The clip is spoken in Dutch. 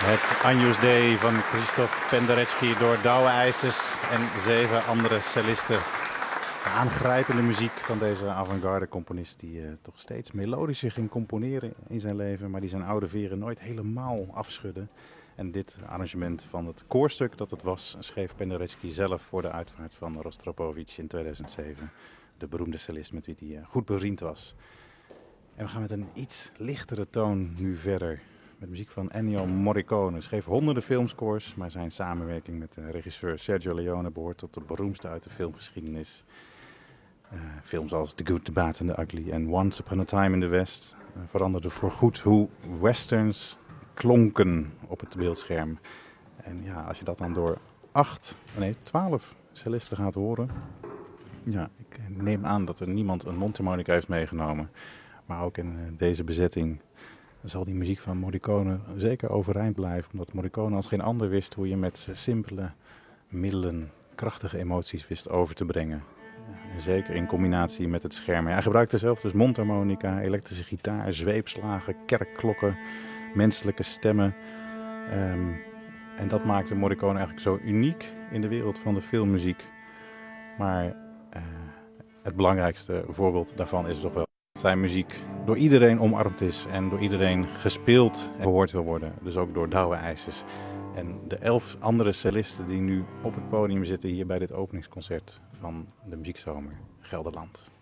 Het Agnus Dei van Krzysztof Penderecki door Douwe IJsers en 7 andere cellisten. De aangrijpende muziek van deze avant-garde componist die toch steeds melodischer ging componeren in zijn leven, maar die zijn oude veren nooit helemaal afschudde. En dit arrangement van het koorstuk dat het was, schreef Penderecki zelf voor de uitvaart van Rostropovich in 2007. De beroemde cellist met wie hij goed bevriend was. En we gaan met een iets lichtere toon nu verder. Met muziek van Ennio Morricone. Hij schreef honderden filmscores, maar zijn samenwerking met de regisseur Sergio Leone behoort tot de beroemdste uit de filmgeschiedenis. Films als The Good, The Bad and The Ugly en Once Upon a Time in the West veranderden voorgoed hoe westerns klonken op het beeldscherm. En ja, als je dat dan door 12 cellisten gaat horen. Ja, ik neem aan dat er niemand een mondharmonica heeft meegenomen. Maar ook in deze bezetting zal die muziek van Morricone zeker overeind blijven. Omdat Morricone als geen ander wist hoe je met simpele middelen krachtige emoties wist over te brengen. En zeker in combinatie met het scherm. Hij gebruikte zelf dus mondharmonica, elektrische gitaar, zweepslagen, kerkklokken, menselijke stemmen. En dat maakte Morricone eigenlijk zo uniek in de wereld van de filmmuziek. Maar het belangrijkste voorbeeld daarvan is toch wel dat zijn muziek door iedereen omarmd is en door iedereen gespeeld en gehoord wil worden. Dus ook door Douwe IJsers. En de 11 andere cellisten die nu op het podium zitten hier bij dit openingsconcert van de Muziekzomer Gelderland.